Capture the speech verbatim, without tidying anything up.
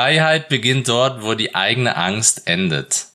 Freiheit beginnt dort, wo die eigene Angst endet.